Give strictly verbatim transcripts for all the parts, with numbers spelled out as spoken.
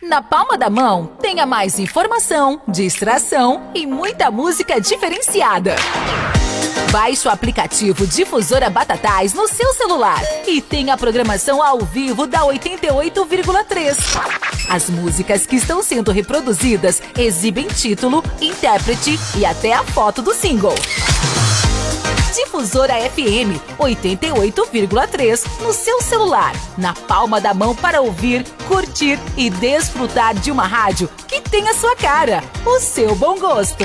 Na palma da mão, tenha mais informação, distração e muita música diferenciada. Baixe o aplicativo Difusora Batatais no seu celular e tenha a programação ao vivo da oitenta e oito vírgula três. As músicas que estão sendo reproduzidas exibem título, intérprete e até a foto do single. Difusora F M oitenta e oito vírgula três no seu celular, na palma da mão para ouvir, curtir e desfrutar de uma rádio que tem a sua cara, o seu bom gosto.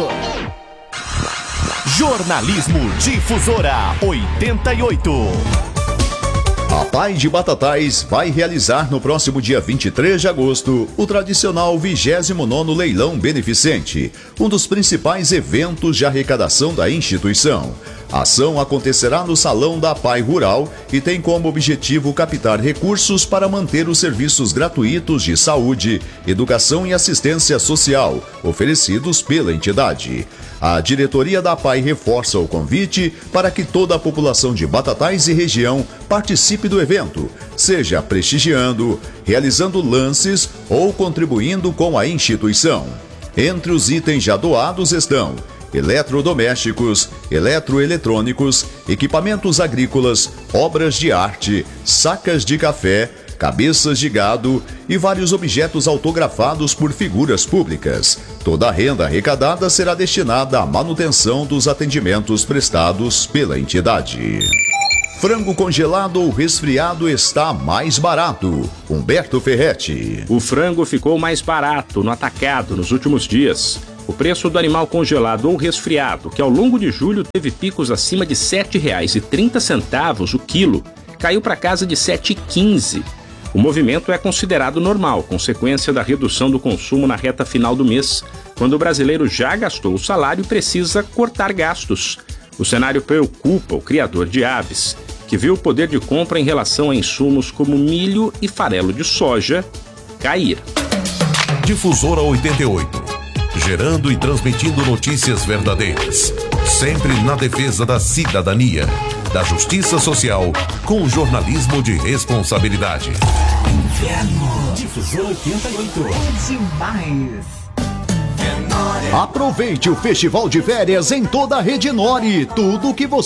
Jornalismo Difusora oitenta e oito. A Pai de Batatais vai realizar no próximo dia vinte e três de agosto o tradicional vigésimo nono Leilão Beneficente, um dos principais eventos de arrecadação da instituição. A ação acontecerá no Salão da Pai Rural e tem como objetivo captar recursos para manter os serviços gratuitos de saúde, educação e assistência social oferecidos pela entidade. A diretoria da Pai reforça o convite para que toda a população de Batatais e região participe do evento, seja prestigiando, realizando lances ou contribuindo com a instituição. Entre os itens já doados estão eletrodomésticos, eletroeletrônicos, equipamentos agrícolas, obras de arte, sacas de café, cabeças de gado e vários objetos autografados por figuras públicas. Toda a renda arrecadada será destinada à manutenção dos atendimentos prestados pela entidade. Frango congelado ou resfriado está mais barato. Humberto Ferretti. O frango ficou mais barato no atacado nos últimos dias. O preço do animal congelado ou resfriado, que ao longo de julho teve picos acima de sete reais e trinta centavos o quilo, caiu para casa de sete reais e quinze centavos. O movimento é considerado normal, consequência da redução do consumo na reta final do mês, quando o brasileiro já gastou o salário e precisa cortar gastos. O cenário preocupa o criador de aves, que viu o poder de compra em relação a insumos como milho e farelo de soja cair. Difusora oitenta e oito. Gerando e transmitindo notícias verdadeiras. Sempre na defesa da cidadania, da justiça social, com jornalismo de responsabilidade. Inverno. Difusora oitenta e oito. É demais. Aproveite o festival de férias em toda a Rede Nori. Tudo que você